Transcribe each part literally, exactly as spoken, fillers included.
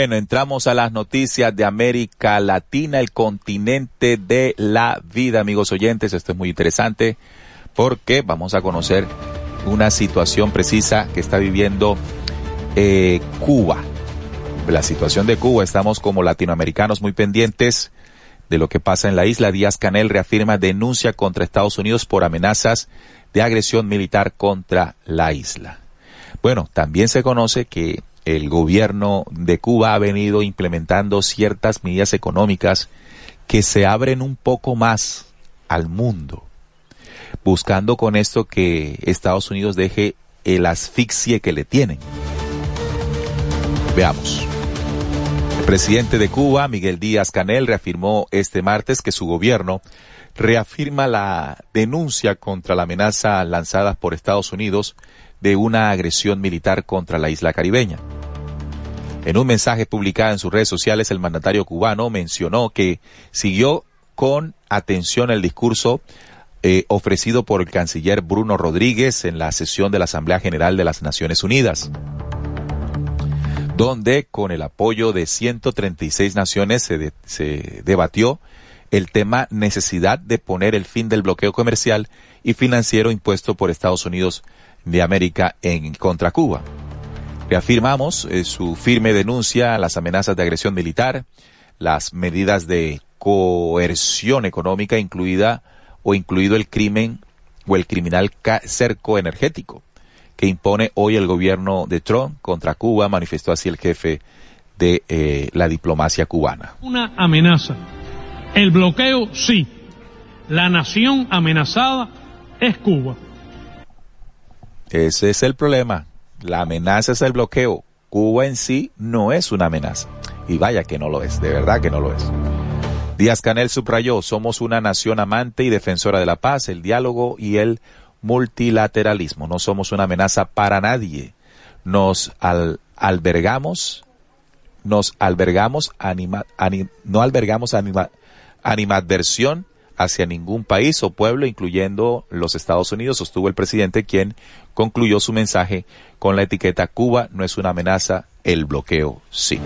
Bueno, entramos a las noticias de América Latina, el continente de la vida, amigos oyentes. Esto es muy interesante porque vamos a conocer una situación precisa que está viviendo eh, Cuba. La situación de Cuba, estamos como latinoamericanos muy pendientes de lo que pasa en la isla. Díaz-Canel reafirma denuncia contra Estados Unidos por amenazas de agresión militar contra la isla. Bueno, también se conoce que el gobierno de Cuba ha venido implementando ciertas medidas económicas que se abren un poco más al mundo, buscando con esto que Estados Unidos deje el asfixie que le tienen. Veamos. El presidente de Cuba, Miguel Díaz-Canel, reafirmó este martes que su gobierno reafirma la denuncia contra la amenaza lanzada por Estados Unidos de una agresión militar contra la isla caribeña. En un mensaje publicado en sus redes sociales, el mandatario cubano mencionó que siguió con atención el discurso eh, ofrecido por el canciller Bruno Rodríguez en la sesión de la Asamblea General de las Naciones Unidas, donde con el apoyo de ciento treinta y seis naciones se, de, se debatió el tema necesidad de poner el fin del bloqueo comercial y financiero impuesto por Estados Unidos de América en contra Cuba. Reafirmamos eh, su firme denuncia a las amenazas de agresión militar, las medidas de coerción económica incluida o incluido el crimen o el criminal cerco energético que impone hoy el gobierno de Trump contra Cuba, manifestó así el jefe de eh, la diplomacia cubana. Una amenaza. El bloqueo sí. La nación amenazada es Cuba. Ese es el problema. La amenaza es el bloqueo. Cuba en sí no es una amenaza. Y vaya que no lo es, de verdad que no lo es. Díaz-Canel subrayó, somos una nación amante y defensora de la paz, el diálogo y el multilateralismo. No somos una amenaza para nadie. Nos al, albergamos, nos albergamos, anima, anim, no albergamos anima, animadversión hacia ningún país o pueblo, incluyendo los Estados Unidos, sostuvo el presidente, quien concluyó su mensaje con la etiqueta Cuba no es una amenaza, el bloqueo sí.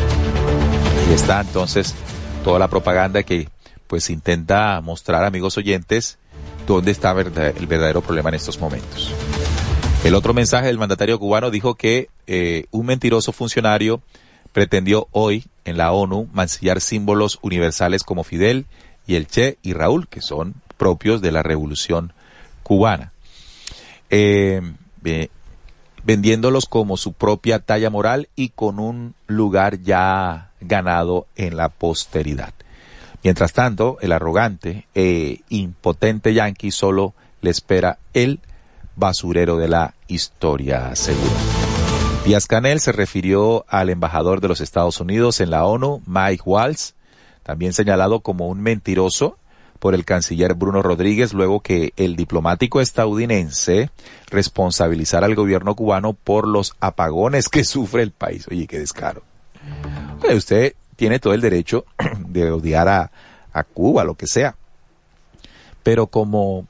Ahí está entonces toda la propaganda que pues intenta mostrar, amigos oyentes, dónde está el verdadero problema en estos momentos. El otro mensaje del mandatario cubano dijo que eh, un mentiroso funcionario pretendió hoy en la ONU mancillar símbolos universales como Fidel y el Che y Raúl, que son propios de la revolución cubana, eh, eh, vendiéndolos como su propia talla moral y con un lugar ya ganado en la posteridad. Mientras tanto, el arrogante e impotente yanqui solo le espera el basurero de la historia, seguro. Díaz-Canel se refirió al embajador de los Estados Unidos en la ONU, Mike Waltz, también señalado como un mentiroso por el canciller Bruno Rodríguez, luego que el diplomático estadounidense responsabilizara al gobierno cubano por los apagones que sufre el país. Oye, qué descaro. Oye, usted tiene todo el derecho de odiar a, a Cuba, lo que sea, pero como,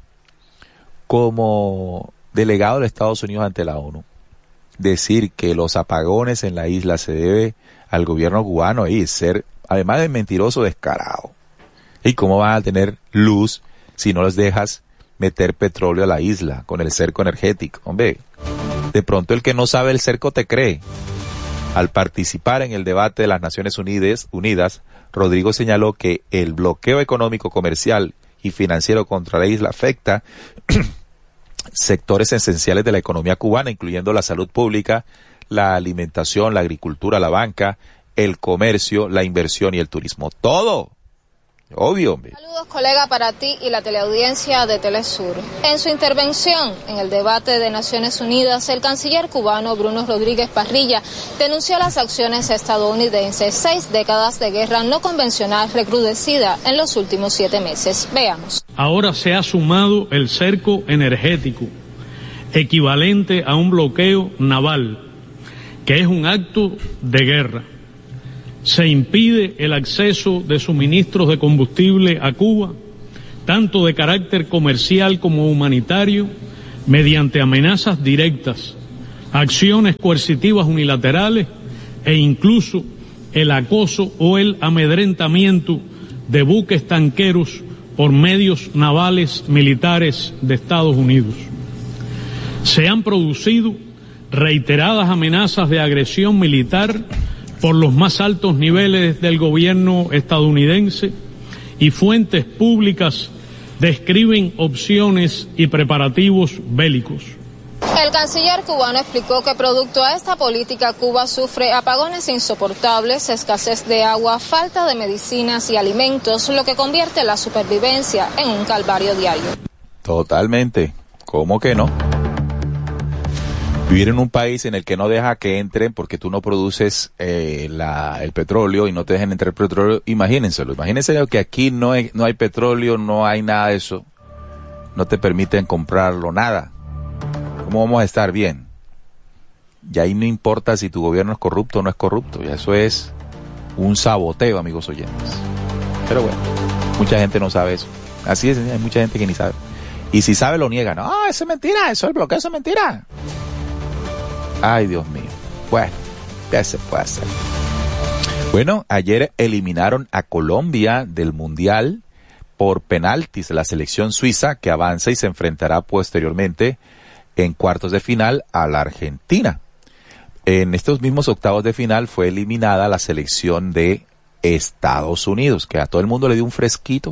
como delegado de Estados Unidos ante la ONU, decir que los apagones en la isla se debe al gobierno cubano y ser, además de mentiroso, descarado. ¿Y cómo van a tener luz si no les dejas meter petróleo a la isla con el cerco energético? Hombre, de pronto el que no sabe el cerco te cree. Al participar en el debate de las Naciones Unidas, Unidas, Rodrigo señaló que el bloqueo económico, comercial y financiero contra la isla afecta sectores esenciales de la economía cubana, incluyendo la salud pública, la alimentación, la agricultura, la banca, el comercio, la inversión y el turismo. Todo. Obvio, hombre. Saludos, colega, para ti y la teleaudiencia de Telesur. En su intervención en el debate de Naciones Unidas, el canciller cubano Bruno Rodríguez Parrilla denunció las acciones estadounidenses, seis décadas de guerra no convencional recrudecida en los últimos siete meses. Veamos. Ahora se ha sumado el cerco energético, equivalente a un bloqueo naval, que es un acto de guerra. Se impide el acceso de suministros de combustible a Cuba, tanto de carácter comercial como humanitario, mediante amenazas directas, acciones coercitivas unilaterales e incluso el acoso o el amedrentamiento de buques tanqueros por medios navales militares de Estados Unidos. Se han producido reiteradas amenazas de agresión militar por los más altos niveles del gobierno estadounidense y fuentes públicas describen opciones y preparativos bélicos. El canciller cubano explicó que producto a esta política Cuba sufre apagones insoportables, escasez de agua, falta de medicinas y alimentos, lo que convierte la supervivencia en un calvario diario. Totalmente. ¿Cómo que no? Vivir en un país en el que no deja que entren porque tú no produces eh, la, el petróleo y no te dejan entrar el petróleo, imagínenselo. Imagínense que aquí no hay, no hay petróleo, no hay nada de eso. No te permiten comprarlo, nada. ¿Cómo vamos a estar bien? Y ahí no importa si tu gobierno es corrupto o no es corrupto. Ya eso es un saboteo, amigos oyentes. Pero bueno, mucha gente no sabe eso. Así es, hay mucha gente que ni sabe. Y si sabe, lo niegan. No, eso es mentira, eso es el bloqueo, eso es mentira. Ay, Dios mío. Bueno, ¿qué se puede hacer? Bueno, ayer eliminaron a Colombia del Mundial por penaltis. La selección suiza que avanza y se enfrentará posteriormente en cuartos de final a la Argentina. En estos mismos octavos de final fue eliminada la selección de Estados Unidos, que a todo el mundo le dio un fresquito,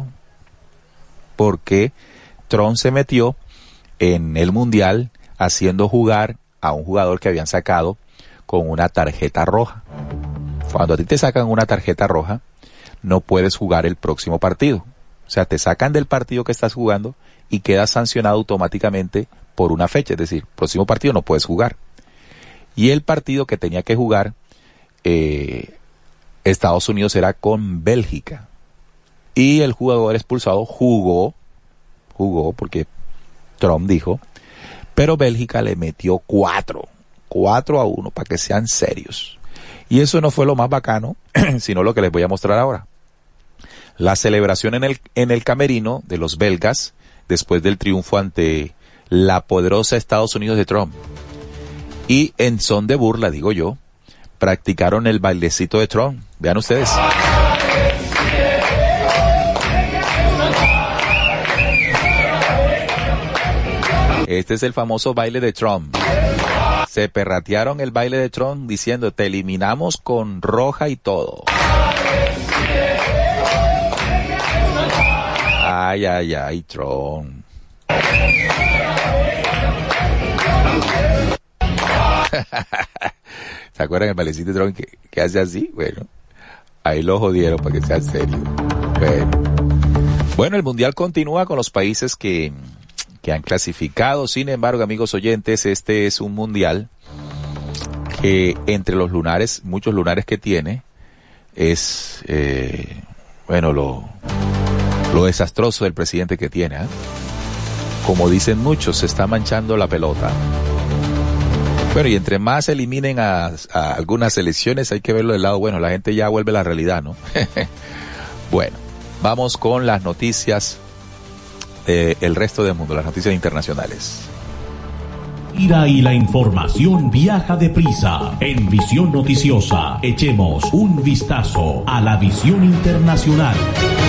porque Trump se metió en el Mundial haciendo jugar a un jugador que habían sacado con una tarjeta roja. Cuando a ti te sacan una tarjeta roja, no puedes jugar el próximo partido. O sea, te sacan del partido que estás jugando y quedas sancionado automáticamente por una fecha, es decir, próximo partido no puedes jugar. Y el partido que tenía que jugar eh, Estados Unidos era con Bélgica. Y el jugador expulsado jugó, jugó porque Trump dijo, pero Bélgica le metió cuatro, cuatro a uno para que sean serios. Y eso no fue lo más bacano, sino lo que les voy a mostrar ahora. La celebración en el, en el camerino de los belgas, después del triunfo ante la poderosa Estados Unidos de Trump. Y en son de burla, digo yo, practicaron el bailecito de Trump. Vean ustedes. Este es el famoso baile de Trump. Se perratearon el baile de Trump diciendo, te eliminamos con roja y todo. Ay, ay, ay, Trump. ¿Se acuerdan el bailecito de Trump que, que hace así? Bueno, ahí lo jodieron para que sea serio. Bueno. bueno, el Mundial continúa con los países que, que han clasificado. Sin embargo, amigos oyentes, este es un Mundial que entre los lunares, muchos lunares que tiene, es, eh, bueno, lo, lo desastroso del presidente que tiene, ¿eh? Como dicen muchos, se está manchando la pelota. Bueno, y entre más eliminen a, a algunas elecciones, hay que verlo del lado bueno. La gente ya vuelve a la realidad, ¿no? Bueno, vamos con las noticias del resto del mundo, las noticias internacionales. Ira y la información viaja deprisa. En Visión Noticiosa, echemos un vistazo a la visión internacional.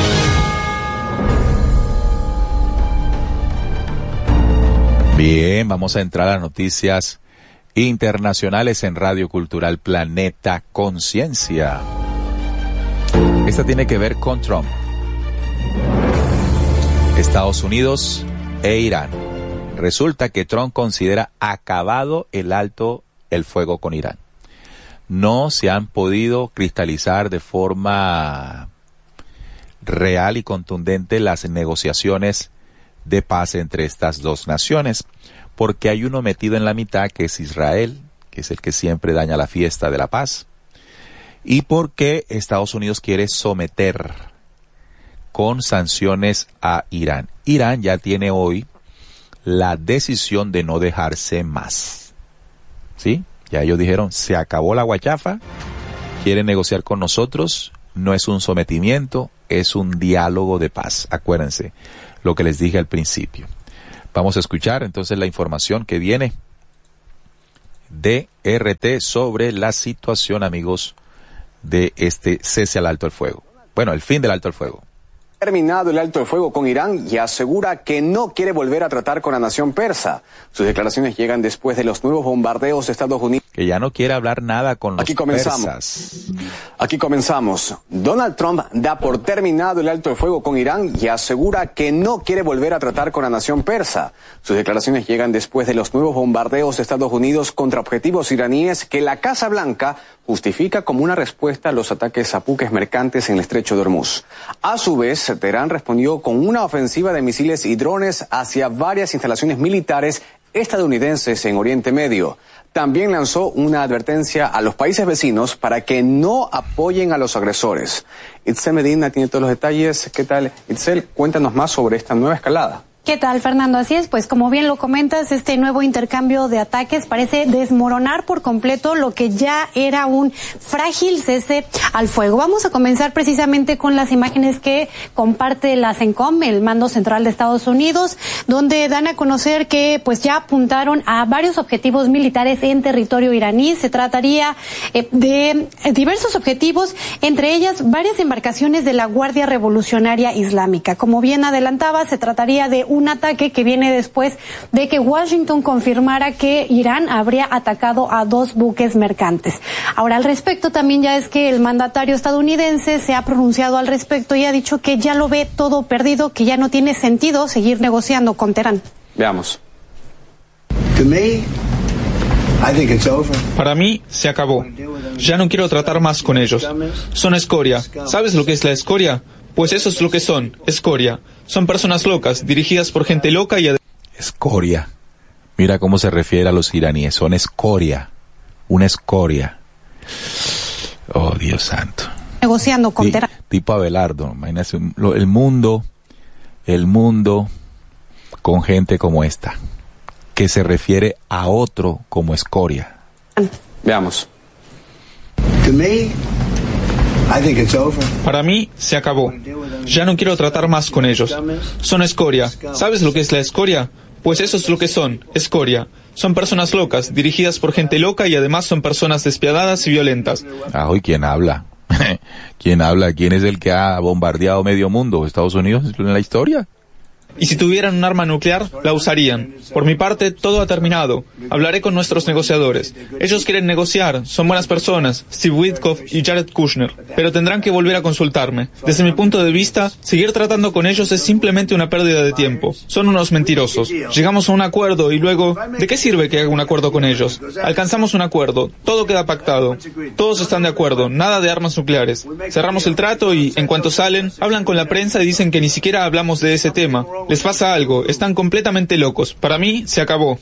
Bien, vamos a entrar a las noticias internacionales en Radio Cultural Planeta Conciencia. Esta tiene que ver con Trump, Estados Unidos e Irán. Resulta que Trump considera acabado el alto el fuego con Irán. No se han podido cristalizar de forma real y contundente las negociaciones de paz entre estas dos naciones, porque hay uno metido en la mitad que es Israel, que es el que siempre daña la fiesta de la paz, y porque Estados Unidos quiere someter con sanciones a Irán. Irán ya tiene hoy la decisión de no dejarse más, ¿sí? Ya ellos dijeron, se acabó la guachafa, quieren negociar con nosotros, no es un sometimiento, es un diálogo de paz. Acuérdense lo que les dije al principio. Vamos a escuchar entonces la información que viene de R T sobre la situación, amigos, de este cese al alto el fuego. Bueno, el fin del alto el fuego. Terminado el alto el fuego con Irán y asegura que no quiere volver a tratar con la nación persa. Sus declaraciones llegan después de los nuevos bombardeos de Estados Unidos. Que ya no quiere hablar nada con los Aquí comenzamos. persas. Aquí comenzamos. Donald Trump da por terminado el alto el fuego con Irán y asegura que no quiere volver a tratar con la nación persa. Sus declaraciones llegan después de los nuevos bombardeos de Estados Unidos contra objetivos iraníes que la Casa Blanca justifica como una respuesta a los ataques a buques mercantes en el estrecho de Hormuz. A su vez, Teherán respondió con una ofensiva de misiles y drones hacia varias instalaciones militares estadounidenses en Oriente Medio. También lanzó una advertencia a los países vecinos para que no apoyen a los agresores. Itzel Medina tiene todos los detalles. ¿Qué tal, Itzel? Cuéntanos más sobre esta nueva escalada. ¿Qué tal, Fernando? Así es, pues como bien lo comentas, este nuevo intercambio de ataques parece desmoronar por completo lo que ya era un frágil cese al fuego. Vamos a comenzar precisamente con las imágenes que comparte la CENTCOM, el Mando Central de Estados Unidos, donde dan a conocer que pues ya apuntaron a varios objetivos militares en territorio iraní. Se trataría eh, de diversos objetivos, entre ellas varias embarcaciones de la Guardia Revolucionaria Islámica. Como bien adelantaba, se trataría de un un ataque que viene después de que Washington confirmara que Irán habría atacado a dos buques mercantes. Ahora, al respecto también ya es que el mandatario estadounidense se ha pronunciado al respecto y ha dicho que ya lo ve todo perdido, que ya no tiene sentido seguir negociando con Teherán. Veamos. Para mí, se acabó. Ya no quiero tratar más con ellos. Son escoria. ¿Sabes lo que es la escoria? Pues eso es lo que son, escoria. Son personas locas, dirigidas por gente loca y... Escoria. Mira cómo se refiere a los iraníes. Son escoria. Una escoria. Oh, Dios santo. Negociando con Teherán. Tipo Abelardo. Imagínate el mundo, el mundo con gente como esta, que se refiere a otro como escoria. Veamos. Para mí, se acabó. Ya no quiero tratar más con ellos. Son escoria. ¿Sabes lo que es la escoria? Pues eso es lo que son, escoria. Son personas locas, dirigidas por gente loca y además son personas despiadadas y violentas. Ah, ¿y quién habla? ¿Quién habla? ¿Quién es el que ha bombardeado medio mundo? ¿Estados Unidos en la historia? Y si tuvieran un arma nuclear, la usarían. Por mi parte, todo ha terminado. Hablaré con nuestros negociadores. Ellos quieren negociar, son buenas personas, Steve Witkoff y Jared Kushner, pero tendrán que volver a consultarme. Desde mi punto de vista, seguir tratando con ellos es simplemente una pérdida de tiempo. Son unos mentirosos. Llegamos a un acuerdo y luego, ¿de qué sirve que haga un acuerdo con ellos? Alcanzamos un acuerdo, todo queda pactado. Todos están de acuerdo, nada de armas nucleares. Cerramos el trato y, en cuanto salen, hablan con la prensa y dicen que ni siquiera hablamos de ese tema. Les pasa algo, están completamente locos. Para mí, se acabó.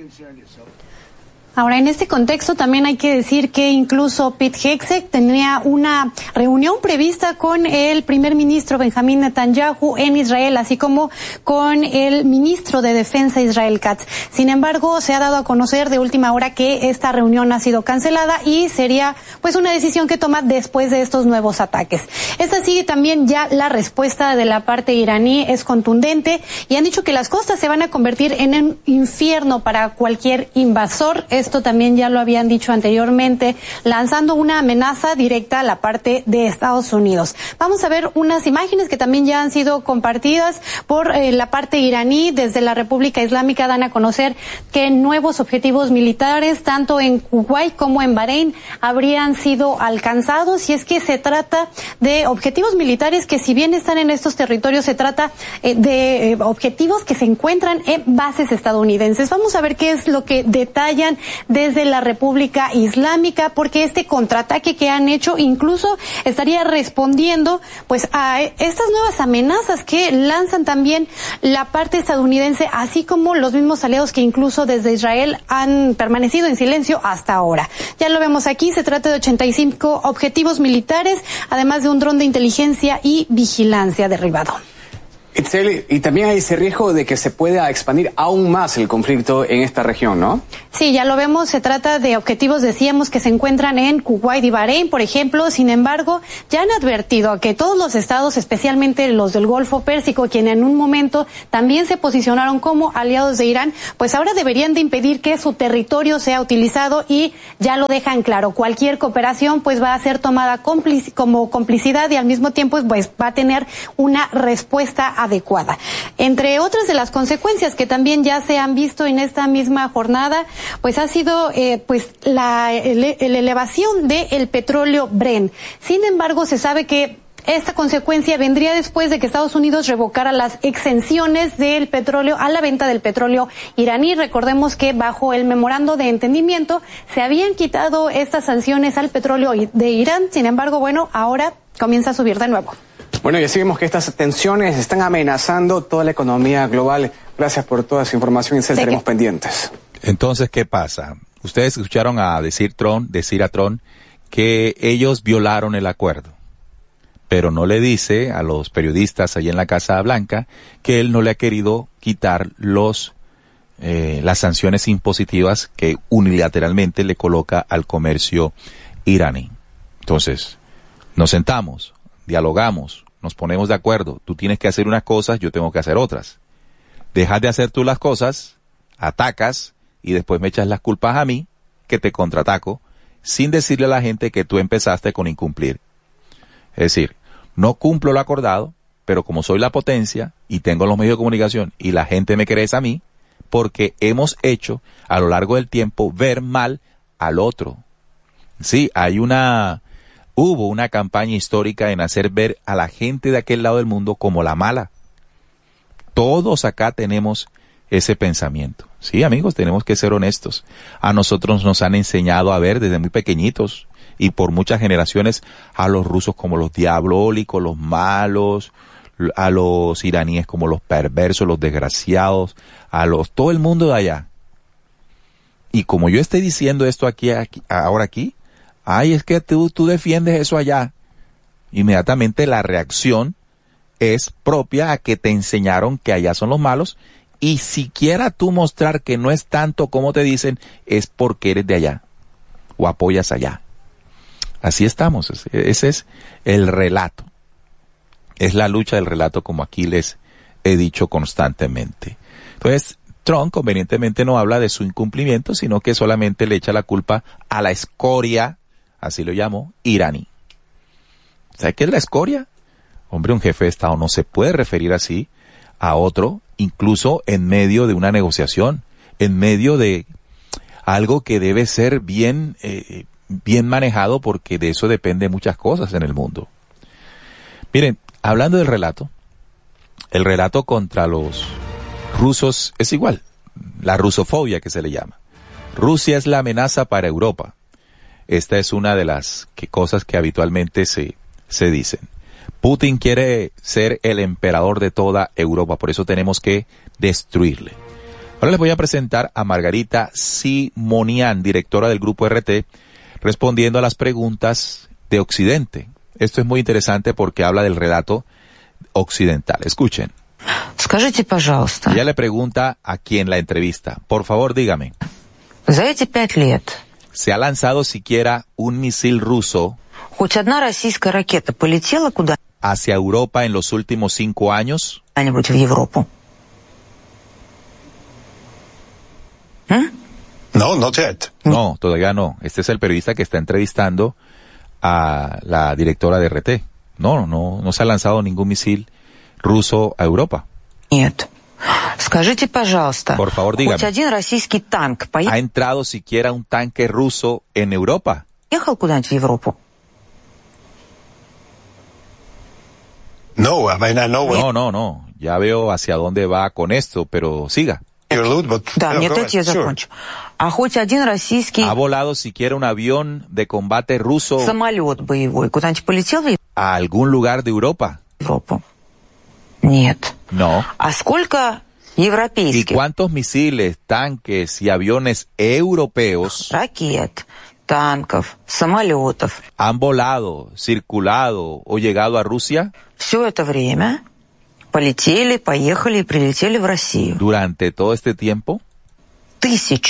Ahora, en este contexto también hay que decir que incluso Pete Hegseth tenía una reunión prevista con el primer ministro Benjamín Netanyahu en Israel, así como con el ministro de Defensa Israel Katz. Sin embargo, se ha dado a conocer de última hora que esta reunión ha sido cancelada y sería pues una decisión que toma después de estos nuevos ataques. Es así, también ya la respuesta de la parte iraní es contundente y han dicho que las costas se van a convertir en un infierno para cualquier invasor. Esto también ya lo habían dicho anteriormente, lanzando una amenaza directa a la parte de Estados Unidos. Vamos a ver unas imágenes que también ya han sido compartidas por eh, la parte iraní. Desde la República Islámica dan a conocer que nuevos objetivos militares, tanto en Kuwait como en Bahrein, habrían sido alcanzados. Y es que se trata de objetivos militares que, si bien están en estos territorios, se trata eh, de eh, objetivos que se encuentran en bases estadounidenses. Vamos a ver qué es lo que detallan desde la República Islámica, porque este contraataque que han hecho incluso estaría respondiendo pues a estas nuevas amenazas que lanzan también la parte estadounidense, así como los mismos aliados que incluso desde Israel han permanecido en silencio hasta ahora. Ya lo vemos aquí, se trata de ochenta y cinco objetivos militares, además de un dron de inteligencia y vigilancia derribado. Itzel, y también hay ese riesgo de que se pueda expandir aún más el conflicto en esta región, ¿no? Sí, ya lo vemos, se trata de objetivos, decíamos, que se encuentran en Kuwait y Bahrein, por ejemplo. Sin embargo, ya han advertido que todos los estados, especialmente los del Golfo Pérsico, quienes en un momento también se posicionaron como aliados de Irán, pues ahora deberían de impedir que su territorio sea utilizado, y ya lo dejan claro. Cualquier cooperación pues va a ser tomada complic- como complicidad y al mismo tiempo pues va a tener una respuesta adecuada. Entre otras de las consecuencias que también ya se han visto en esta misma jornada, pues ha sido eh, pues la, ele, la elevación del petróleo Brent. Sin embargo, se sabe que esta consecuencia vendría después de que Estados Unidos revocara las exenciones del petróleo a la venta del petróleo iraní. Recordemos que bajo el memorando de entendimiento se habían quitado estas sanciones al petróleo de Irán. Sin embargo, bueno, ahora comienza a subir de nuevo. Bueno, y así vemos que estas tensiones están amenazando toda la economía global. Gracias por toda esa información y estaremos pendientes. Entonces, ¿qué pasa? Ustedes escucharon a decir Trump, decir a Trump que ellos violaron el acuerdo, pero no le dice a los periodistas allí en la Casa Blanca que él no le ha querido quitar los eh, las sanciones impositivas que unilateralmente le coloca al comercio iraní. Entonces, nos sentamos, dialogamos, nos ponemos de acuerdo. Tú tienes que hacer unas cosas, yo tengo que hacer otras. Dejas de hacer tú las cosas, atacas y después me echas las culpas a mí, que te contraataco, sin decirle a la gente que tú empezaste con incumplir. Es decir, no cumplo lo acordado, pero como soy la potencia y tengo los medios de comunicación y la gente me cree a mí, porque hemos hecho a lo largo del tiempo ver mal al otro. Sí, hay una, hubo una campaña histórica en hacer ver a la gente de aquel lado del mundo como la mala. Todos acá tenemos ese pensamiento. Sí, amigos, tenemos que ser honestos. A nosotros nos han enseñado a ver desde muy pequeñitos y por muchas generaciones a los rusos como los diabólicos, los malos, a los iraníes como los perversos, los desgraciados, a los, todo el mundo de allá. Y como yo estoy diciendo esto aquí, aquí ahora aquí, ay, es que tú, tú defiendes eso allá. Inmediatamente la reacción es propia a que te enseñaron que allá son los malos, y siquiera tú mostrar que no es tanto como te dicen, es porque eres de allá o apoyas allá. Así estamos, ese es el relato. Es la lucha del relato, como aquí les he dicho constantemente. Entonces, Trump convenientemente no habla de su incumplimiento, sino que solamente le echa la culpa a la escoria, así lo llamó, iraní. ¿Sabe qué es la escoria? Hombre, un jefe de Estado no se puede referir así a otro, incluso en medio de una negociación, en medio de algo que debe ser bien, eh, bien manejado, porque de eso depende muchas cosas en el mundo. Miren, hablando del relato, el relato contra los rusos es igual, la rusofobia que se le llama. Rusia es la amenaza para Europa. Esta es una de las que, cosas que habitualmente se, se dicen. Putin quiere ser el emperador de toda Europa, por eso tenemos que destruirle. Ahora les voy a presentar a Margarita Simonian, directora del Grupo R T, respondiendo a las preguntas de Occidente. Esto es muy interesante porque habla del relato occidental. Escuchen. Скажите, пожалуйста. Ella le pregunta a quien la entrevista. Por favor, dígame. За эти пять лет ¿Se ha lanzado siquiera un misil ruso хоть одна российская ракета полетела куда-нибудь hacia Europa en los últimos cinco años? в Европу? ¿Mm? No, not yet. No, todavía no. Este es el periodista que está entrevistando a la directora de R T. No, no, no se ha lanzado ningún misil ruso a Europa. Нет. Скажите, пожалуйста, Por favor, dígame. хоть один российский танк ¿Ha поехал entrado siquiera un tanque ruso en Europa? куда-нибудь в Европу? No, I mean, I know what No, no, no. Ya veo hacia dónde va con esto, pero siga. you allude, but Да, no, нет, go дайте я ahead. Sure. закончу. А хоть один российский ¿Ha volado siquiera un avión de combate ruso самолет боевой куда-нибудь полетел в a algún lugar de Europa? Европу? Нет. No. А сколько ¿Y европейских cuántos misiles, tanques y aviones europeos ракет, танков, самолетов han volado, circulado o llegado a Rusia все это время полетели, поехали и прилетели в Россию? durante todo este tiempo? Тысячи.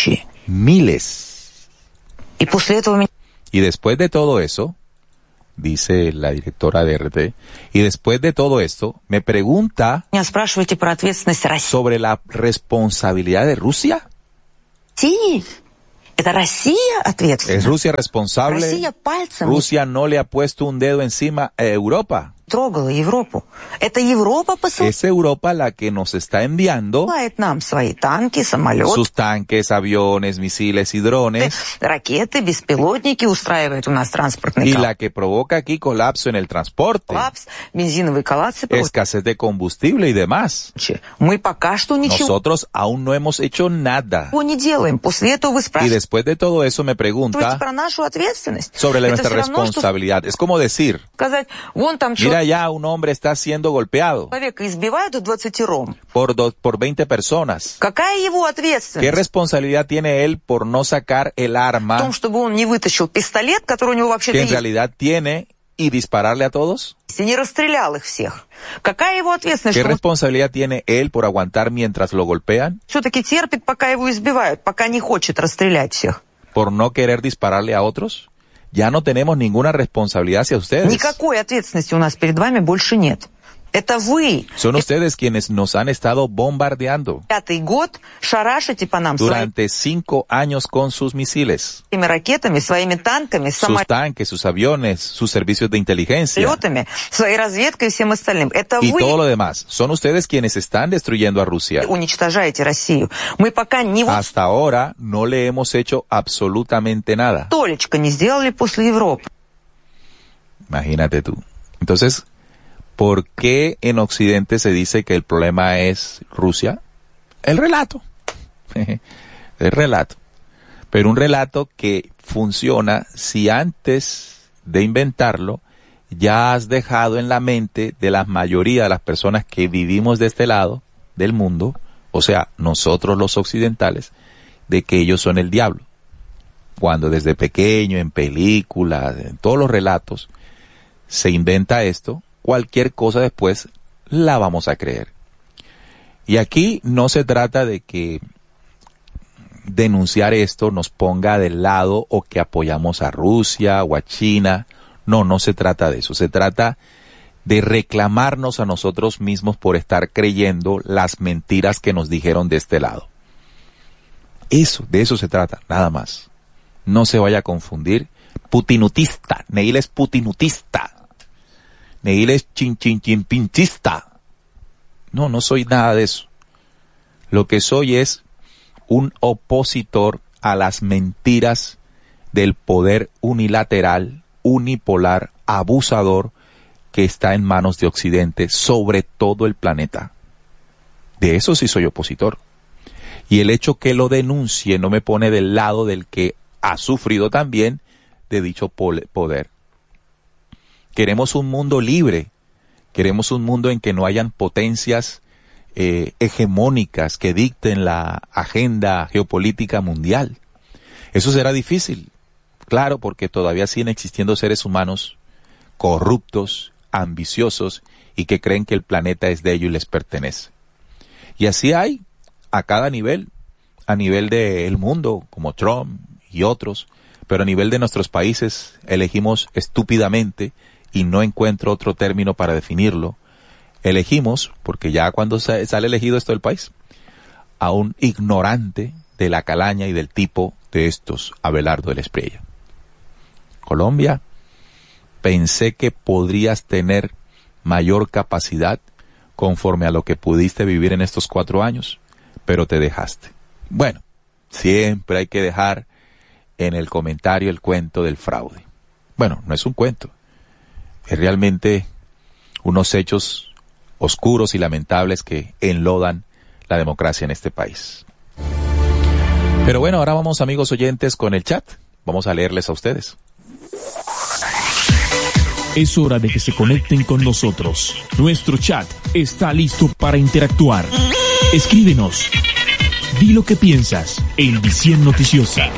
Miles. И после этого меня... Y después de todo eso, dice la directora de R T, y después de todo esto, me pregunta Меня спрашиваете про ответственность России. sobre la responsabilidad de Rusia. Sí. Это Россия ответственна. ¿Es Rusia responsable? Россия пальцем Rusia no le ha puesto un dedo encima a Europa. трогала Европу. Это Европа посылает Es Europa la que nos está enviando нам свои танки, самолеты, sus tanques, aviones, misiles y drones, ракеты, беспилотники, устраивает у нас транспортный y коллапс. la que provoca aquí colapso en el transporte, Бензиновые коллапсы. escasez de combustible y demás. Мы пока что ничего Nosotros aún no hemos hecho nada. не делаем. После этого вы Y спрашиваете después de todo eso me pregunta про нашу ответственность. sobre la- Это nuestra всё равно, что responsabilidad. Es como decir, сказать, вон там mira ya un hombre está siendo golpeado человека избивают у двадцати ром. por, do- por veinte personas. Какая его ¿Qué ответственность? responsabilidad tiene él por no sacar el В том, arma чтобы он не вытащил пистолет, который у него вообще-то que en есть, realidad tiene y dispararle a todos? и не расстрелял их всех? Какая его ответственность, ¿Qué что он responsabilidad tiene él por aguantar mientras lo golpean? все-таки терпит, пока его избивают, пока не хочет расстрелять всех? ¿Por no querer dispararle a otros? Ya no tenemos ninguna responsabilidad hacia ustedes. Никакой ответственности у нас перед вами больше нет. Это вы. Son ustedes quienes nos han estado bombardeando Пятый год шарашите по нам durante cinco años con sus misiles, своими ракетами, своими танками, sus tanques, sus aviones, sus servicios de inteligencia самолетами, своей разведкой и всем остальным. Это y вы todo lo demás. Son ustedes quienes están destruyendo a Rusia. уничтожаете Россию. Мы пока ни вот Hasta ahora no le hemos hecho absolutamente nada. столечко не сделали после Европы. Imagínate tú. Entonces, ¿por qué en Occidente se dice que el problema es Rusia? El relato. El relato. Pero un relato que funciona si antes de inventarlo ya has dejado en la mente de la mayoría de las personas que vivimos de este lado del mundo, o sea, nosotros los occidentales, de que ellos son el diablo. Cuando desde pequeño, en películas, en todos los relatos, se inventa esto, cualquier cosa después la vamos a creer. Y aquí no se trata de que denunciar esto nos ponga del lado o que apoyamos a Rusia o a China. No, no se trata de eso. Se trata de reclamarnos a nosotros mismos por estar creyendo las mentiras que nos dijeron de este lado. Eso, de eso se trata, nada más. No se vaya a confundir. Putinutista. Neil es putinutista. Neil es chin chin chin pinchista. No, no soy nada de eso. Lo que soy es un opositor a las mentiras del poder unilateral, unipolar, abusador que está en manos de Occidente sobre todo el planeta. De eso sí soy opositor. Y el hecho que lo denuncie no me pone del lado del que ha sufrido también de dicho poder. Queremos un mundo libre, queremos un mundo en que no hayan potencias eh, hegemónicas que dicten la agenda geopolítica mundial. Eso será difícil, claro, porque todavía siguen existiendo seres humanos corruptos, ambiciosos y que creen que el planeta es de ellos y les pertenece. Y así hay a cada nivel, a nivel del mundo, como Trump y otros, pero a nivel de nuestros países elegimos estúpidamente, y no encuentro otro término para definirlo, elegimos, porque ya cuando sale elegido esto del país, a un ignorante de la calaña y del tipo de estos, Abelardo de la Espriella. Colombia, pensé que podrías tener mayor capacidad conforme a lo que pudiste vivir en estos cuatro años, pero te dejaste. Bueno, siempre hay que dejar en el comentario el cuento del fraude. Bueno, no es un cuento. Es realmente unos hechos oscuros y lamentables que enlodan la democracia en este país. Pero bueno, ahora vamos, amigos oyentes, con el chat. Vamos a leerles a ustedes. Es hora de que se conecten con nosotros. Nuestro chat está listo para interactuar. Escríbenos. Di lo que piensas en Visión Noticiosa.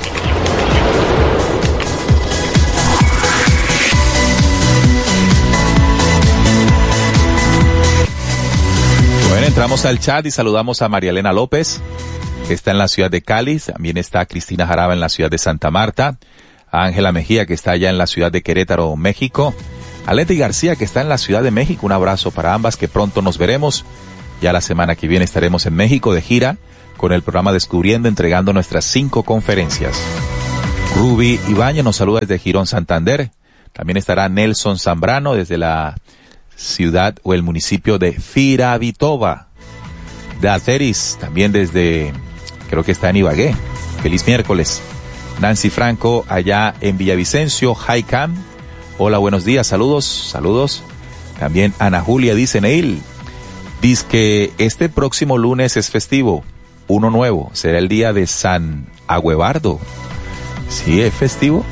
Bueno, entramos al chat y saludamos a María Elena López. está en la ciudad de Cali, también está Cristina Jaraba en la ciudad de Santa Marta, Ángela Mejía, que está allá en la ciudad de Querétaro, México, a Leti García, que está en la ciudad de México. Un abrazo para ambas, que pronto nos veremos. Ya la semana que viene estaremos en México de gira con el programa Descubriendo, entregando nuestras cinco conferencias. Ruby Ibañez nos saluda desde Girón, Santander. También estará Nelson Zambrano desde la ciudad o el municipio de Firavitoba. Dateris, también desde, creo que está en Ibagué. Feliz miércoles. Nancy Franco, allá en Villavicencio, Haicam. Hola, buenos días, saludos, saludos. También Ana Julia dice, Neil, dice que este próximo lunes es festivo, uno nuevo, será el día de San Agüebardo. ¿Sí es festivo?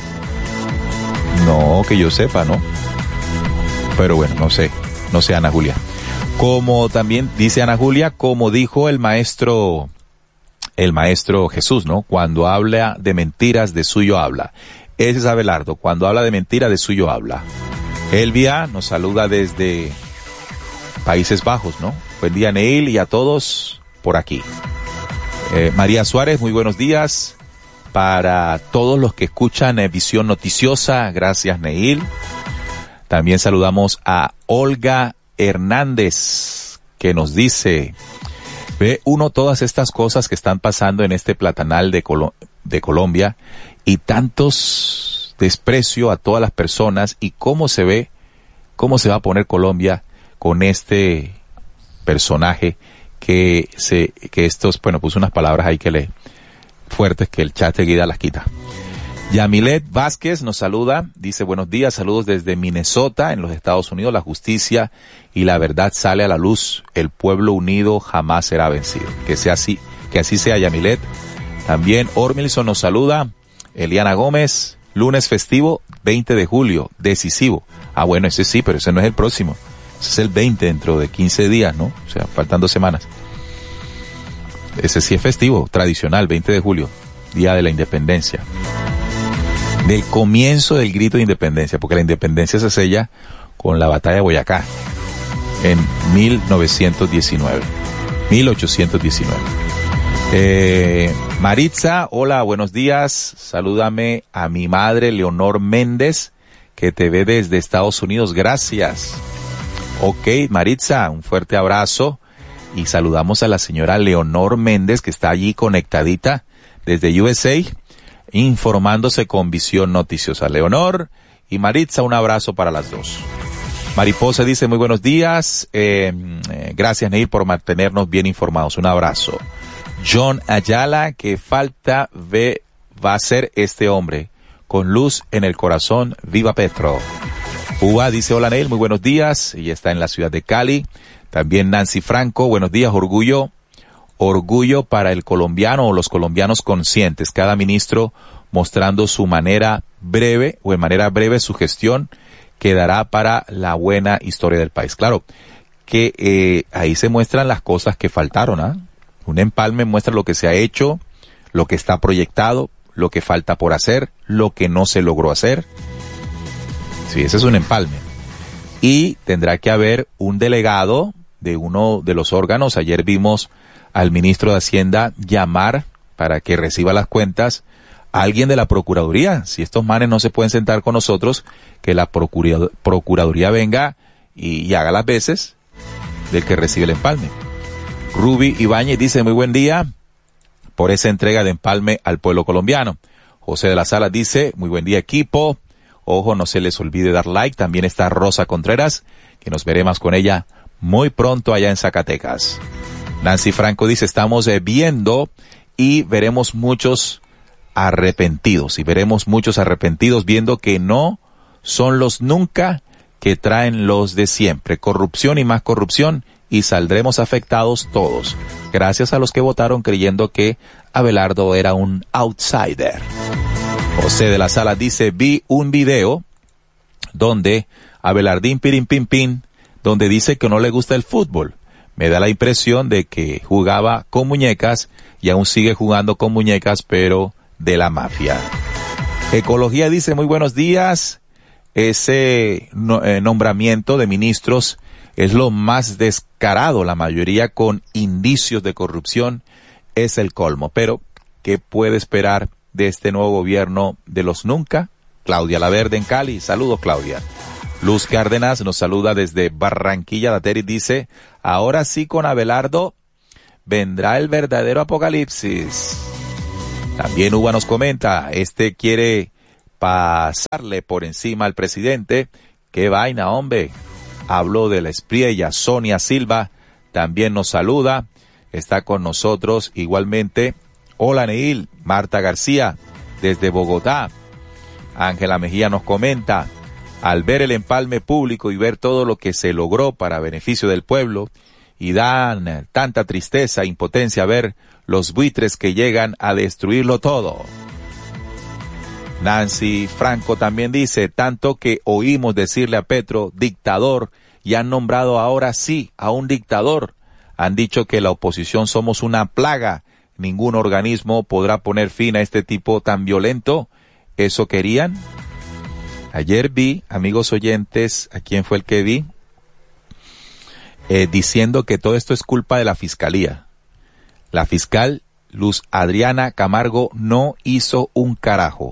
No, que yo sepa, ¿no? Pero bueno, no sé, no sé, Ana Julia. Como también dice Ana Julia, como dijo el maestro, el maestro Jesús, ¿no? Cuando habla de mentiras, de suyo habla. Ese es Abelardo, cuando habla de mentira, de suyo habla. Elvia nos saluda desde Países Bajos, ¿no? Buen día, Neil, y a todos por aquí. Eh, María Suárez, muy buenos días. Para todos los que escuchan eh, Visión Noticiosa, gracias, Neil. También saludamos a Olga Hernández, que nos dice, ve uno todas estas cosas que están pasando en este platanal de, Colo- de Colombia y tantos desprecio a todas las personas, y cómo se ve, cómo se va a poner Colombia con este personaje que se, que estos, bueno, puso unas palabras ahí que le, fuertes que el chat seguida las quita. Yamilet Vázquez nos saluda, dice buenos días, saludos desde Minnesota, en los Estados Unidos. La justicia y la verdad sale a la luz, el pueblo unido jamás será vencido. Que sea así, que así sea, Yamilet. También Ormilson nos saluda, Eliana Gómez, lunes festivo, veinte de julio, decisivo. Ah, bueno, ese sí, pero ese no es el próximo, ese es el veinte, dentro de quince días, ¿no? O sea, faltan dos semanas. Ese sí es festivo, tradicional, veinte de julio, Día de la Independencia. Del comienzo del grito de independencia, porque la independencia se sella con la batalla de Boyacá en mil novecientos diecinueve, mil ochocientos diecinueve. Eh, Maritza, hola, buenos días, salúdame a mi madre Leonor Méndez, que te ve desde Estados Unidos, gracias. Ok, Maritza, un fuerte abrazo, y saludamos a la señora Leonor Méndez, que está allí conectadita desde U S A, informándose con Visión Noticiosa. Leonor y Maritza, un abrazo para las dos. Mariposa dice muy buenos días, eh, eh, gracias Neil por mantenernos bien informados, un abrazo. John Ayala, que falta ve, va a ser este hombre, con luz en el corazón, viva Petro. Uva dice hola Neil, muy buenos días, ella está en la ciudad de Cali. También Nancy Franco, buenos días, orgullo. Orgullo para el colombiano o los colombianos conscientes. Cada ministro mostrando su manera breve o en manera breve su gestión quedará para la buena historia del país. Claro que eh, ahí se muestran las cosas que faltaron, ¿ah? Un empalme muestra lo que se ha hecho, lo que está proyectado, lo que falta por hacer, lo que no se logró hacer. Sí, ese es un empalme. Y tendrá que haber un delegado de uno de los órganos. Ayer vimos al ministro de Hacienda llamar para que reciba las cuentas a alguien de la Procuraduría. Si estos manes no se pueden sentar con nosotros, que la Procuraduría, Procuraduría venga y, y haga las veces del que recibe el empalme. Ruby Ibáñez dice muy buen día por esa entrega de empalme al pueblo colombiano. José de la Sala dice muy buen día equipo. Ojo, no se les olvide dar like. También está Rosa Contreras, que nos veremos con ella muy pronto allá en Zacatecas. Nancy Franco dice, estamos eh, viendo y veremos muchos arrepentidos, y veremos muchos arrepentidos viendo que no son los nunca que traen los de siempre. Corrupción y más corrupción, y saldremos afectados todos. Gracias a los que votaron creyendo que Abelardo era un outsider. José de la Sala dice, vi un video donde Abelardín Pirin Pin Pin, donde dice que no le gusta el fútbol. Me da la impresión de que jugaba con muñecas y aún sigue jugando con muñecas, pero de la mafia. Ecología dice, muy buenos días. Ese no, eh, nombramiento de ministros es lo más descarado, la mayoría con indicios de corrupción es el colmo. Pero, ¿qué puede esperar de este nuevo gobierno de los nunca? Claudia Laverde en Cali. Saludos, Claudia. Luz Cárdenas nos saluda desde Barranquilla. Dateri dice, ahora sí con Abelardo vendrá el verdadero apocalipsis. También Uva nos comenta, este quiere pasarle por encima al presidente. ¡Qué vaina, hombre! Habló de la espriella. Sonia Silva también nos saluda. Está con nosotros igualmente. Hola, Neil. Marta García desde Bogotá. Ángela Mejía nos comenta, al ver el empalme público y ver todo lo que se logró para beneficio del pueblo, y dan tanta tristeza e impotencia ver los buitres que llegan a destruirlo todo. Nancy Franco también dice, tanto que oímos decirle a Petro, dictador, y han nombrado ahora sí a un dictador. Han dicho que la oposición somos una plaga. Ningún organismo podrá poner fin a este tipo tan violento. ¿Eso querían? Ayer vi, amigos oyentes, ¿a quién fue el que vi? Eh, diciendo que todo esto es culpa de la fiscalía. La fiscal Luz Adriana Camargo no hizo un carajo.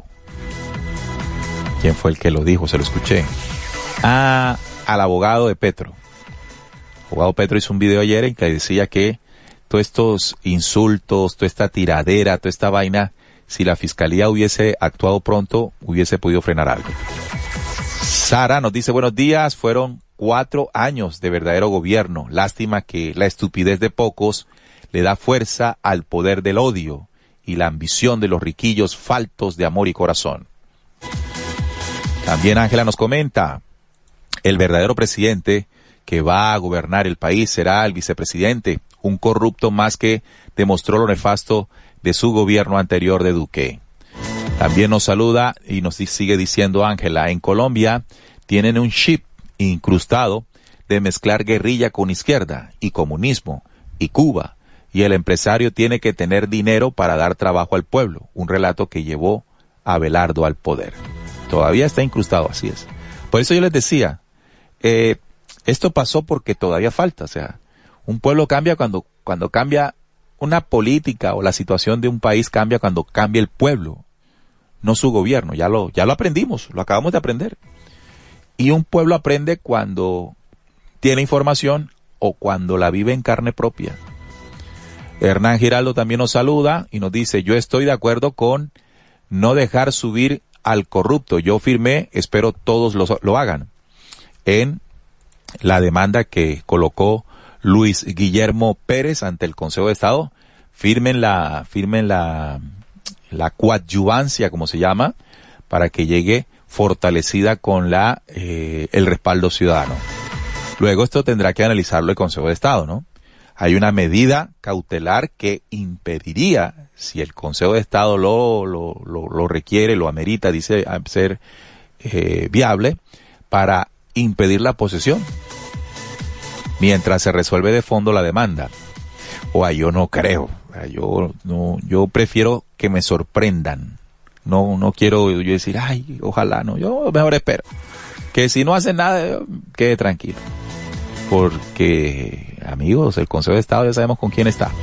¿Quién fue el que lo dijo? Se lo escuché. Ah, al abogado de Petro. El abogado Petro hizo un video ayer en que decía que todos estos insultos, toda esta tiradera, toda esta vaina, si la fiscalía hubiese actuado pronto, hubiese podido frenar algo. Sara nos dice, buenos días, fueron cuatro años de verdadero gobierno. Lástima que la estupidez de pocos le da fuerza al poder del odio y la ambición de los riquillos faltos de amor y corazón. También Ángela nos comenta, el verdadero presidente que va a gobernar el país será el vicepresidente, un corrupto más que demostró lo nefasto de su gobierno anterior de Duque. También nos saluda y nos sigue diciendo Ángela, en Colombia tienen un chip incrustado de mezclar guerrilla con izquierda y comunismo y Cuba, y el empresario tiene que tener dinero para dar trabajo al pueblo, un relato que llevó a Abelardo al poder. Todavía está incrustado, así es. Por eso yo les decía, eh, esto pasó porque todavía falta, o sea, un pueblo cambia cuando, cuando cambia una política o la situación de un país cambia cuando cambia el pueblo, no su gobierno, ya lo, ya lo aprendimos, lo acabamos de aprender. Y un pueblo aprende cuando tiene información o cuando la vive en carne propia. Hernán Giraldo también nos saluda y nos dice, yo estoy de acuerdo con no dejar subir al corrupto. Yo firmé, espero todos lo, lo hagan, en la demanda que colocó Luis Guillermo Pérez ante el Consejo de Estado. Firmen la, firmen la, la coadyuvancia, como se llama, para que llegue fortalecida con la, eh, el respaldo ciudadano. Luego esto tendrá que analizarlo el Consejo de Estado, ¿no? Hay una medida cautelar que impediría, si el Consejo de Estado lo, lo, lo, lo requiere, lo amerita, dice ser eh, viable, para impedir la posesión, mientras se resuelve de fondo la demanda. O sea, yo no creo, yo no, yo prefiero que me sorprendan. No, no quiero yo decir, ay, ojalá no, yo mejor espero. Que si no hacen nada, quede tranquilo. Porque, amigos, el Consejo de Estado ya sabemos con quién está.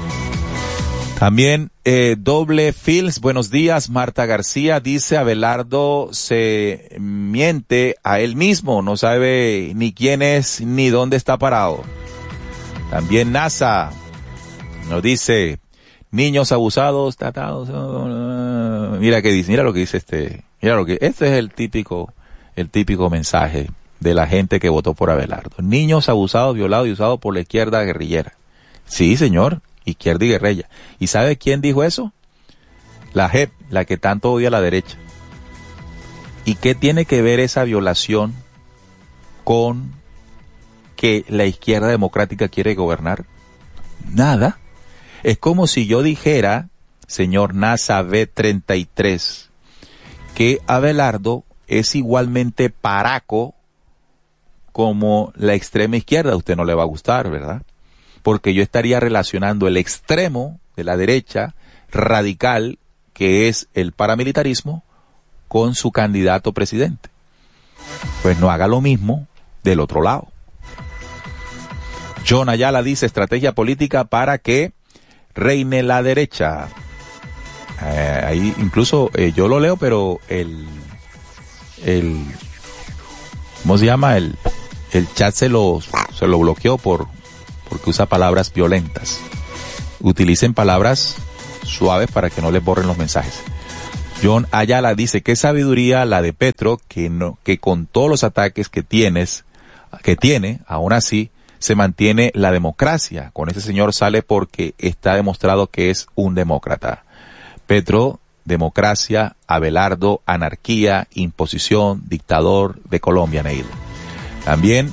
También, eh, Doble Fields, buenos días. Marta García dice, Abelardo se miente a él mismo, no sabe ni quién es ni dónde está parado. También NASA nos dice, niños abusados, tratados, mira que dice, mira lo que dice este, mira lo que, este es el típico, el típico mensaje de la gente que votó por Abelardo. Niños abusados, violados y usados por la izquierda guerrillera. Sí, señor, izquierda y guerrilla. ¿Y sabe quién dijo eso? La J E P, la que tanto odia a la derecha. ¿Y qué tiene que ver esa violación con que la izquierda democrática quiere gobernar? Nada. Es como si yo dijera, señor NASA B treinta y tres, que Abelardo es igualmente paraco como la extrema izquierda. A usted no le va a gustar, ¿verdad? Porque yo estaría relacionando el extremo de la derecha radical, que es el paramilitarismo, con su candidato presidente. Pues no haga lo mismo del otro lado. John Ayala dice, estrategia política para que reine la derecha. Eh, ahí incluso eh, yo lo leo, pero el, el, ¿cómo se llama? El, el chat se lo, se lo bloqueó por, porque usa palabras violentas. Utilicen palabras suaves para que no les borren los mensajes. John Ayala dice, qué sabiduría la de Petro, que no, que con todos los ataques que tienes, que tiene, aún así, se mantiene la democracia. Con ese señor sale porque está demostrado que es un demócrata. Petro, democracia, Abelardo, anarquía, imposición, dictador de Colombia, Neil. También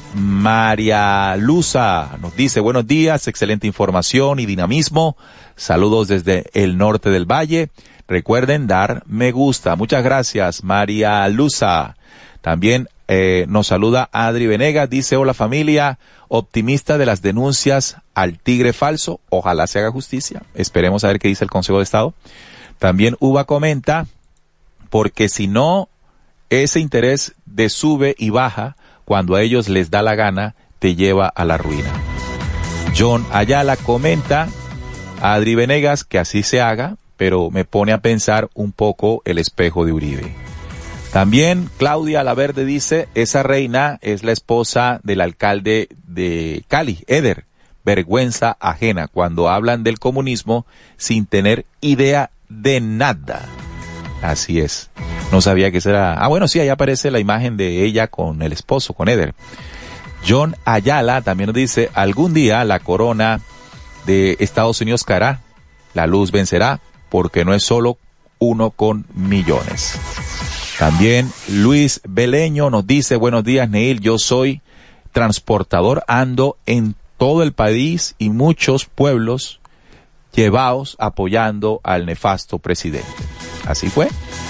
María Luza nos dice, buenos días, excelente información y dinamismo. Saludos desde el norte del valle. Recuerden dar me gusta. Muchas gracias, María Luza. También eh, nos saluda Adri Venegas, dice, hola familia, optimista de las denuncias al tigre falso. Ojalá se haga justicia. Esperemos a ver qué dice el Consejo de Estado. También Uva comenta, porque si no, ese interés de sube y baja, cuando a ellos les da la gana, te lleva a la ruina. John Ayala comenta, Adri Venegas, que así se haga, pero me pone a pensar un poco el espejo de Uribe. También Claudia Laverde dice, esa reina es la esposa del alcalde de Cali, Eder. Vergüenza ajena cuando hablan del comunismo sin tener idea de nada. Así es. No sabía que será. Ah, bueno, sí, ahí aparece la imagen de ella con el esposo, con Eder. John Ayala también nos dice, algún día la corona de Estados Unidos caerá, la luz vencerá, porque no es solo uno con millones. También Luis Beleño nos dice, buenos días, Neil, yo soy transportador, ando en todo el país y muchos pueblos llevados apoyando al nefasto presidente. Así fue.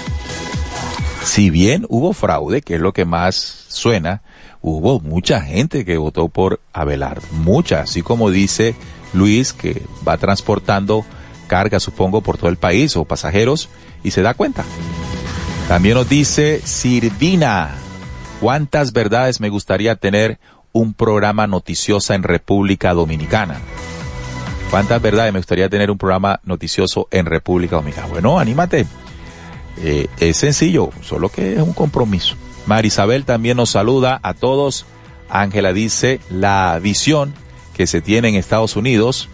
Si bien hubo fraude, que es lo que más suena, hubo mucha gente que votó por Abelardo, mucha, así como dice Luis, que va transportando carga, supongo, por todo el país o pasajeros y se da cuenta. También nos dice Sirvina, ¿cuántas verdades me gustaría tener un programa noticioso en República Dominicana? ¿Cuántas verdades me gustaría tener un programa noticioso en República Dominicana? Bueno, anímate. Eh, es sencillo, solo que es un compromiso. Marisabel también nos saluda a todos. Ángela dice, la visión que se tiene en Estados Unidos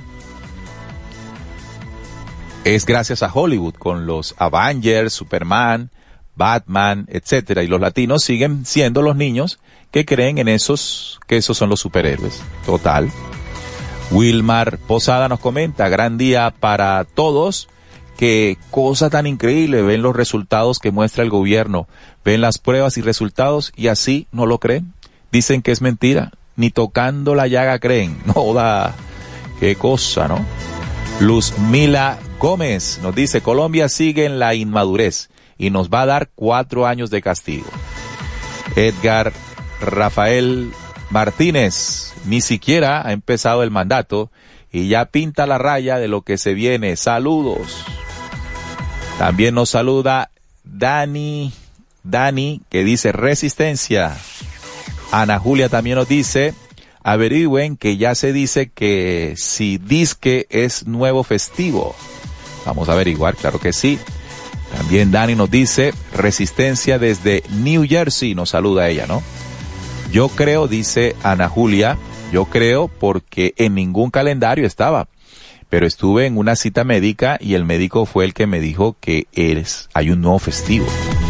es gracias a Hollywood, con los Avengers, Superman, Batman, etcétera, y los latinos siguen siendo los niños que creen en esos, que esos son los superhéroes. Total. Wilmar Posada nos comenta, gran día para todos. Qué cosa tan increíble, ven los resultados que muestra el gobierno, ven las pruebas y resultados y así no lo creen. Dicen que es mentira, ni tocando la llaga creen. No da, qué cosa, ¿no? Luz Mila Gómez nos dice, Colombia sigue en la inmadurez y nos va a dar cuatro años de castigo. Edgar Rafael Martínez, ni siquiera ha empezado el mandato y ya pinta la raya de lo que se viene. Saludos. También nos saluda Dani, Dani, que dice resistencia. Ana Julia también nos dice, averigüen que ya se dice que si disque es nuevo festivo. Vamos a averiguar, claro que sí. También Dani nos dice, resistencia desde New Jersey, nos saluda ella, ¿no? Yo creo, dice Ana Julia, yo creo porque en ningún calendario estaba, pero estuve en una cita médica y el médico fue el que me dijo que es, hay un nuevo festivo.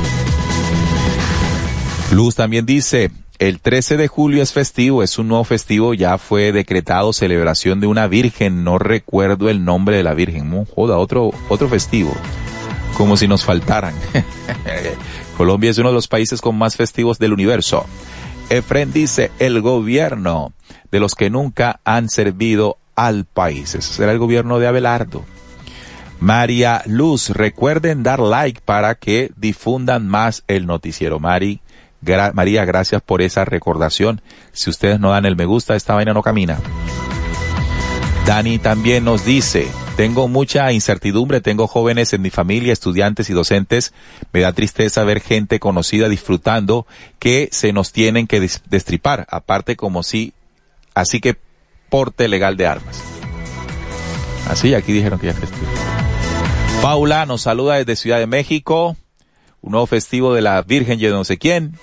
Luz también dice, el trece de julio es festivo, es un nuevo festivo, ya fue decretado celebración de una virgen, no recuerdo el nombre de la virgen, no, joda, otro, otro festivo, como si nos faltaran. Colombia es uno de los países con más festivos del universo. Efren dice, el gobierno de los que nunca han servido al país. Ese será el gobierno de Abelardo. María Luz, recuerden dar like para que difundan más el noticiero. Mari, gra- María, gracias por esa recordación. Si ustedes no dan el me gusta, esta vaina no camina. Dani también nos dice, tengo mucha incertidumbre, tengo jóvenes en mi familia, estudiantes y docentes, me da tristeza ver gente conocida disfrutando que se nos tienen que destripar, aparte como si, así que porte legal de armas. Así, aquí dijeron que ya es festivo. Paula nos saluda desde Ciudad de México. Un nuevo festivo de la Virgen y de no sé quién.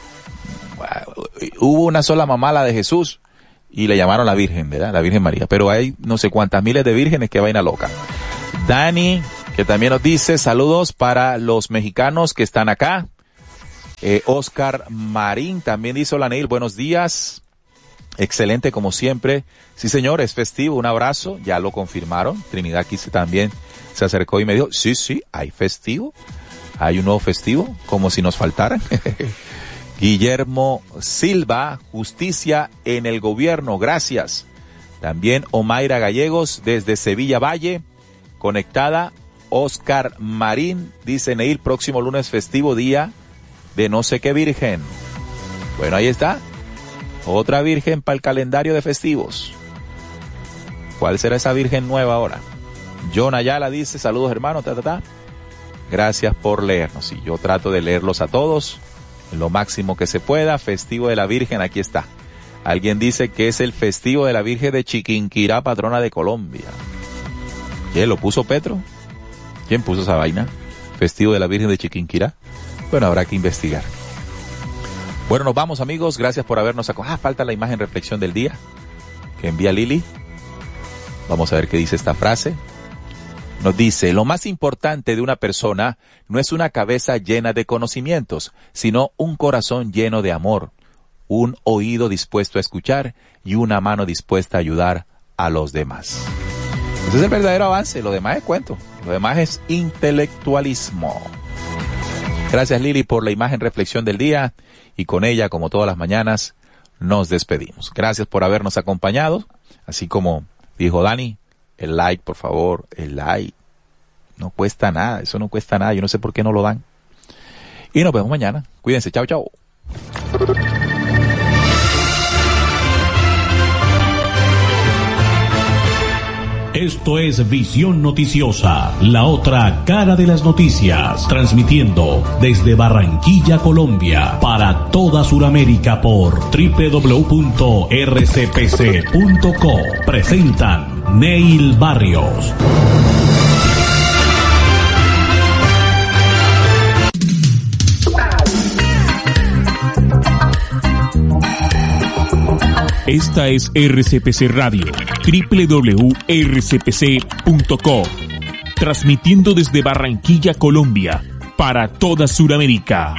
Hubo una sola mamá, la de Jesús, y le llamaron la Virgen, ¿verdad? La Virgen María. Pero hay no sé cuántas miles de vírgenes, que vaina loca. Dani, que también nos dice saludos para los mexicanos que están acá. Eh, Oscar Marín también dice: hola Neil, buenos días. Excelente como siempre. Sí señor, es festivo, un abrazo, ya lo confirmaron. Trinidad Quise también se acercó y me dijo: sí, sí, hay festivo. Hay un nuevo festivo, como si nos faltaran. Guillermo Silva, justicia en el gobierno, gracias. También Omaira Gallegos desde Sevilla Valle, conectada. Oscar Marín dice: Neil, próximo lunes festivo, día de no sé qué virgen. Bueno, ahí está. Otra virgen para el calendario de festivos. ¿Cuál será esa virgen nueva ahora? John Ayala dice: saludos hermanos, ta, ta, ta. Gracias por leernos. Y yo trato de leerlos a todos lo máximo que se pueda. Festivo de la Virgen, aquí está. Alguien dice que es el festivo de la Virgen de Chiquinquirá, patrona de Colombia. ¿Qué? ¿Lo puso Petro? ¿Quién puso esa vaina? Festivo de la Virgen de Chiquinquirá. Bueno, habrá que investigar. Bueno, nos vamos amigos. Gracias por habernos acompañado. Ah, falta la imagen reflexión del día que envía Lili. Vamos a ver qué dice esta frase. Nos dice: lo más importante de una persona no es una cabeza llena de conocimientos, sino un corazón lleno de amor, un oído dispuesto a escuchar y una mano dispuesta a ayudar a los demás. Ese es el verdadero avance, lo demás es cuento, lo demás es intelectualismo. Gracias Lili por la imagen reflexión del día, y con ella, como todas las mañanas, nos despedimos. Gracias por habernos acompañado, así como dijo Dani, el like, por favor, el like. No cuesta nada, eso no cuesta nada, yo no sé por qué no lo dan. Y nos vemos mañana. Cuídense, chao, chao. Esto es Visión Noticiosa, la otra cara de las noticias, transmitiendo desde Barranquilla, Colombia, para toda Sudamérica por doble u doble u doble u punto erre ce pe ce punto co. Presentan Neil Barrios. Esta es R C P C Radio, doble u doble u doble u punto erre ce pe ce punto co, transmitiendo desde Barranquilla, Colombia, para toda Sudamérica.